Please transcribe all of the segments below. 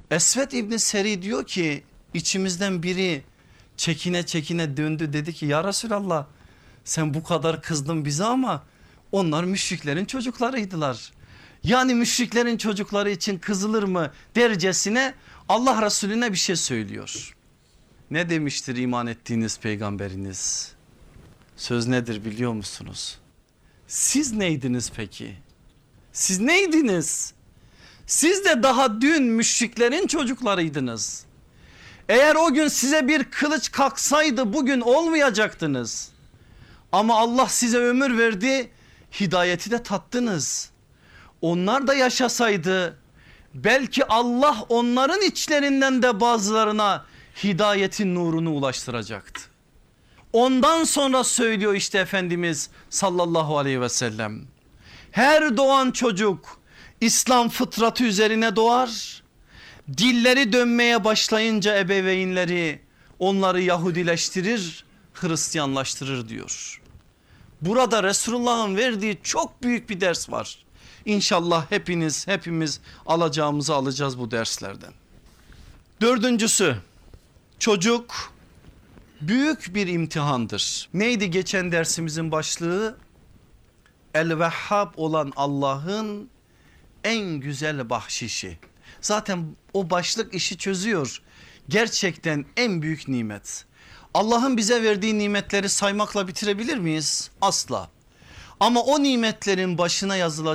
Esved İbni Seri diyor ki içimizden biri çekine çekine döndü, dedi ki ya Resulallah sen bu kadar kızdın bize ama onlar müşriklerin çocuklarıydılar. Yani müşriklerin çocukları için kızılır mı dercesine Allah Resulüne bir şey söylüyor. Ne demiştir iman ettiğiniz peygamberiniz? Söz nedir biliyor musunuz? Siz neydiniz peki? Siz neydiniz? Siz de daha dün müşriklerin çocuklarıydınız. Eğer o gün size bir kılıç kalksaydı bugün olmayacaktınız. Ama Allah size ömür verdi, hidayeti de tattınız. Onlar da yaşasaydı belki Allah onların içlerinden de bazılarına hidayetin nurunu ulaştıracaktı. Ondan sonra söylüyor işte Efendimiz sallallahu aleyhi ve sellem. Her doğan çocuk İslam fıtratı üzerine doğar. Dilleri dönmeye başlayınca ebeveynleri onları Yahudileştirir, Hristiyanlaştırır diyor. Burada Resulullah'ın verdiği çok büyük bir ders var. İnşallah hepimiz alacağımızı alacağız bu derslerden. Dördüncüsü, çocuk büyük bir imtihandır. Neydi geçen dersimizin başlığı? El-Vehhab olan Allah'ın en güzel bahşişi. Zaten o başlık işi çözüyor. Gerçekten en büyük nimet. Allah'ın bize verdiği nimetleri saymakla bitirebilir miyiz? Asla. Ama o nimetlerin başına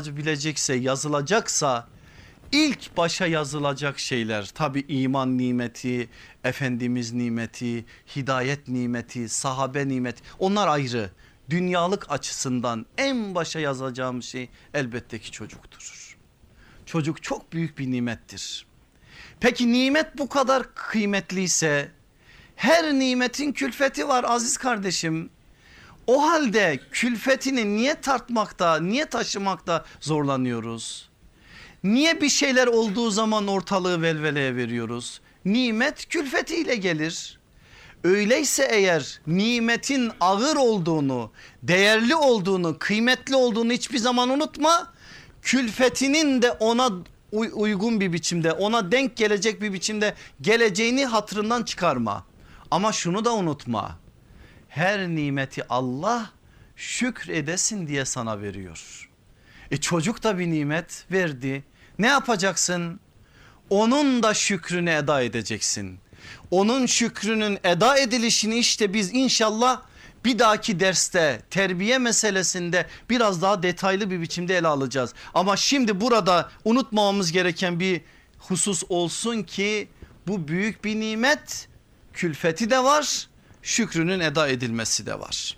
yazılacaksa ilk başa yazılacak şeyler tabi iman nimeti, Efendimiz nimeti, hidayet nimeti, sahabe nimeti, onlar ayrı. Dünyalık açısından en başa yazacağım şey elbette ki çocuktur. Çocuk çok büyük bir nimettir. Peki nimet bu kadar kıymetliyse her nimetin külfeti var aziz kardeşim. O halde külfetini niye tartmakta, niye taşımakta zorlanıyoruz? Niye bir şeyler olduğu zaman ortalığı velveleye veriyoruz? Nimet külfetiyle gelir. Öyleyse eğer nimetin ağır olduğunu, değerli olduğunu, kıymetli olduğunu hiçbir zaman unutma. Külfetinin de ona uygun bir biçimde, ona denk gelecek bir biçimde geleceğini hatırından çıkarma. Ama şunu da unutma. Her nimeti Allah şükredesin diye sana veriyor. Çocuk da bir nimet verdi. Ne yapacaksın? Onun da şükrünü eda edeceksin. Onun şükrünün eda edilişini işte biz inşallah bir dahaki derste terbiye meselesinde biraz daha detaylı bir biçimde ele alacağız. Ama şimdi burada unutmamamız gereken bir husus olsun ki bu büyük bir nimet, külfeti de var, şükrünün eda edilmesi de var.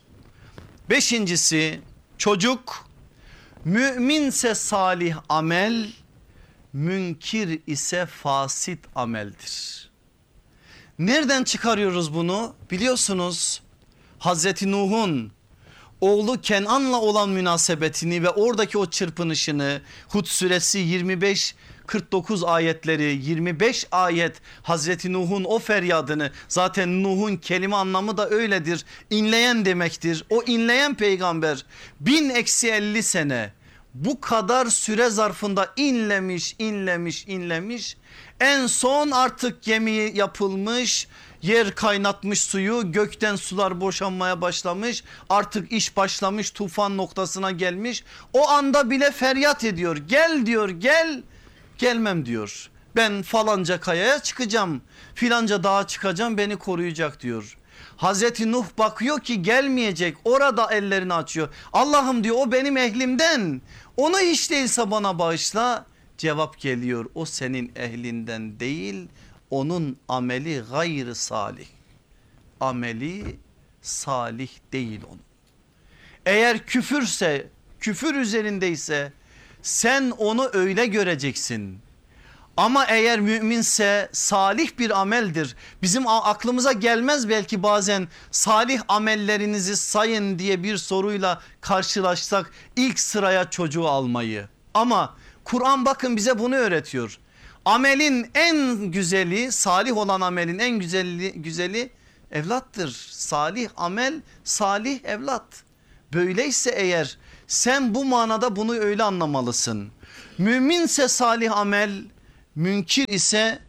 Beşincisi, çocuk müminse salih amel, münkir ise fasit ameldir. Nereden çıkarıyoruz bunu? Biliyorsunuz Hazreti Nuh'un oğlu Kenan'la olan münasebetini ve oradaki o çırpınışını Hud suresi 25-49 ayetleri, 25 ayet Hazreti Nuh'un o feryadını, zaten Nuh'un kelime anlamı da öyledir, inleyen demektir. O inleyen peygamber 1000-50 sene bu kadar süre zarfında inlemiş. En son artık gemi yapılmış, yer kaynatmış suyu, gökten sular boşanmaya başlamış, artık iş başlamış, tufan noktasına gelmiş. O anda bile feryat ediyor, gel diyor, gel, gelmem diyor. Ben falanca kayaya çıkacağım, filanca dağa çıkacağım, beni koruyacak diyor. Hazreti Nuh bakıyor ki gelmeyecek, orada ellerini açıyor. Allah'ım diyor, o benim ehlimden, onu hiç değilse bana bağışla. Cevap geliyor, o senin ehlinden değil, onun ameli gayrı salih. Ameli salih değil onun. Eğer küfürse, küfür üzerindeyse sen onu öyle göreceksin. Ama eğer müminse salih bir ameldir. Bizim aklımıza gelmez belki bazen salih amellerinizi sayın diye bir soruyla karşılaşsak ilk sıraya çocuğu almayı. Ama Kur'an bakın bize bunu öğretiyor. Amelin en güzeli, salih olan amelin en güzeli evlattır. Salih amel, salih evlat. Böyleyse eğer sen bu manada bunu öyle anlamalısın. Müminse salih amel, münkir ise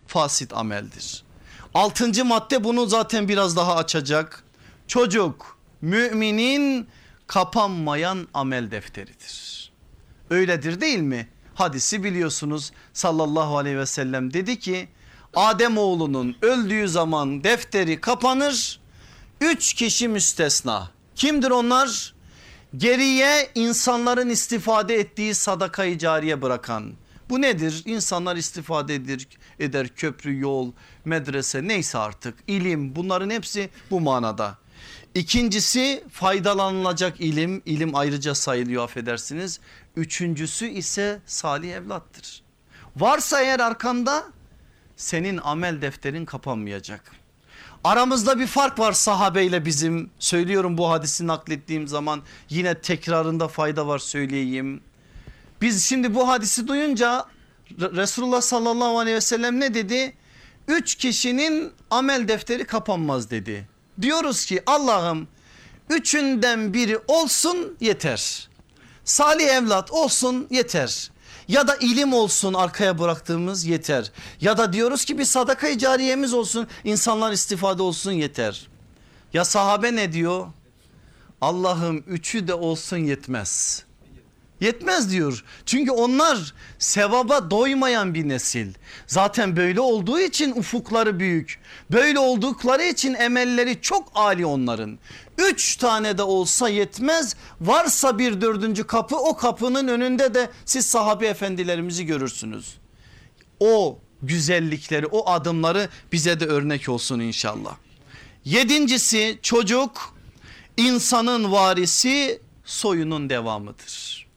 fasit ameldir. 6. madde bunu zaten biraz daha açacak. Çocuk müminin kapanmayan amel defteridir. Öyledir değil mi? Hadisi biliyorsunuz, sallallahu aleyhi ve sellem dedi ki Ademoğlunun öldüğü zaman defteri kapanır. 3 kişi müstesna. Kimdir onlar? Geriye insanların istifade ettiği sadakayı cariye bırakan. Bu nedir? İnsanlar istifade eder, köprü, yol, medrese, neyse artık, ilim, bunların hepsi bu manada. İkincisi faydalanılacak ilim, ilim ayrıca sayılıyor, affedersiniz. Üçüncüsü ise salih evlattır. Varsa eğer arkanda, senin amel defterin kapanmayacak. Aramızda bir fark var sahabeyle bizim. Söylüyorum, bu hadisi naklettiğim zaman yine tekrarında fayda var, söyleyeyim. Biz şimdi bu hadisi duyunca Resulullah sallallahu aleyhi ve sellem ne dedi? 3 kişinin amel defteri kapanmaz dedi. Diyoruz ki Allah'ım üçünden biri olsun yeter. Salih evlat olsun yeter. Ya da ilim olsun arkaya bıraktığımız yeter. Ya da diyoruz ki bir sadaka-i cariyemiz olsun, insanlar istifade olsun yeter. Ya sahabe ne diyor? Allah'ım üçü de olsun yetmez. Yetmez diyor. Çünkü onlar sevaba doymayan bir nesil. Zaten böyle olduğu için ufukları büyük. Böyle oldukları için emelleri çok âli onların. 3 tane de olsa yetmez. Varsa bir 4. kapı, o kapının önünde de siz sahabe efendilerimizi görürsünüz. O güzellikleri, o adımları bize de örnek olsun inşallah. 7'ncisi, çocuk insanın varisi, soyunun devamıdır.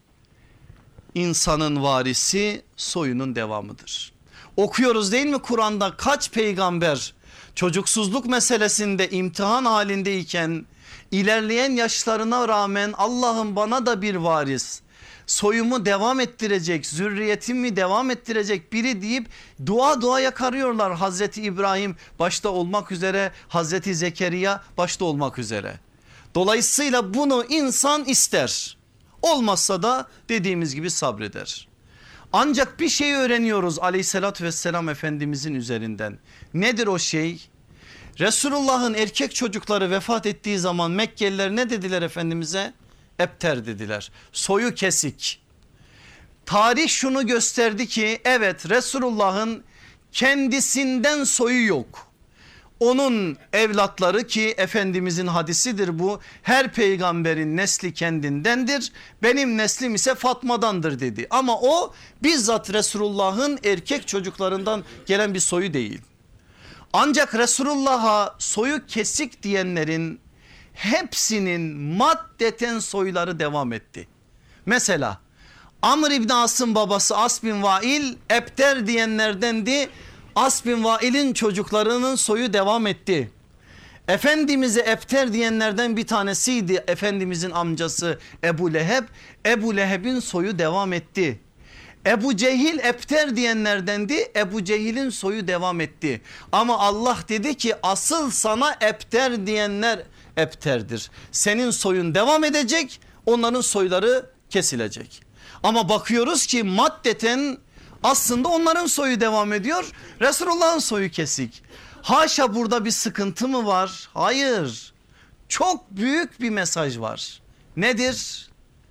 İnsanın varisi soyunun devamıdır. Okuyoruz değil mi Kur'an'da, kaç peygamber çocuksuzluk meselesinde imtihan halindeyken ilerleyen yaşlarına rağmen Allah'ım bana da bir varis, soyumu devam ettirecek, zürriyetimi devam ettirecek biri deyip dua yakarıyorlar. Hazreti İbrahim başta olmak üzere, Hazreti Zekeriya başta olmak üzere. Dolayısıyla bunu insan ister. Olmazsa da dediğimiz gibi sabreder. Ancak bir şey öğreniyoruz aleyhissalatü vesselam Efendimizin üzerinden. Nedir o şey? Resulullah'ın erkek çocukları vefat ettiği zaman Mekkeliler ne dediler Efendimiz'e? Ebter dediler. Soyu kesik. Tarih şunu gösterdi ki evet, Resulullah'ın kendisinden soyu yok. Onun evlatları, ki Efendimizin hadisidir bu, her peygamberin nesli kendindendir, benim neslim ise Fatma'dandır dedi. Ama o bizzat Resulullah'ın erkek çocuklarından gelen bir soyu değil. Ancak Resulullah'a soyu kesik diyenlerin hepsinin maddeten soyları devam etti. Mesela Amr İbni As'ın babası As bin Vail ebter diyenlerdendi. As bin Vail'in çocuklarının soyu devam etti. Efendimiz'e ebter diyenlerden bir tanesiydi Efendimiz'in amcası Ebu Leheb. Ebu Leheb'in soyu devam etti. Ebu Cehil ebter diyenlerdendi. Ebu Cehil'in soyu devam etti. Ama Allah dedi ki asıl sana ebter diyenler ebterdir. Senin soyun devam edecek, onların soyları kesilecek. Ama bakıyoruz ki maddeten aslında onların soyu devam ediyor. Resulullah'ın soyu kesik. Haşa, burada bir sıkıntı mı var? Hayır. Çok büyük bir mesaj var. Nedir?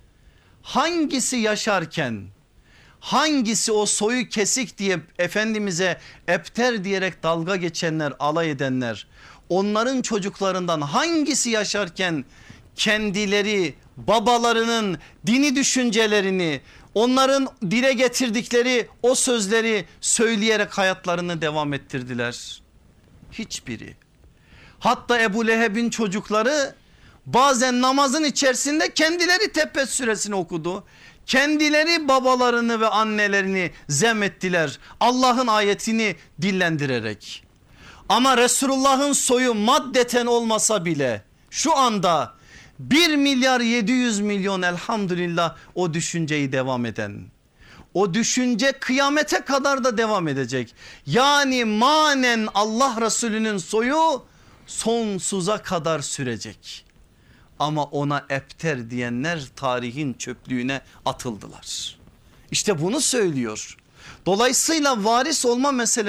Hangisi yaşarken, hangisi o soyu kesik diye Efendimiz'e ebter diyerek dalga geçenler, alay edenler, onların çocuklarından hangisi yaşarken kendileri babalarının dini düşüncelerini, onların dile getirdikleri o sözleri söyleyerek hayatlarını devam ettirdiler? Hiçbiri. Hatta Ebu Leheb'in çocukları bazen namazın içerisinde kendileri Tebbet suresini okudu. Kendileri babalarını ve annelerini zemmettiler Allah'ın ayetini dillendirerek. Ama Resulullah'ın soyu maddeten olmasa bile şu anda 1 milyar 700 milyon elhamdülillah o düşünceyi devam eden, o düşünce kıyamete kadar da devam edecek. Yani manen Allah Resulü'nün soyu sonsuza kadar sürecek. Ama ona ebter diyenler tarihin çöplüğüne atıldılar. İşte bunu söylüyor. Dolayısıyla varis olma meselesi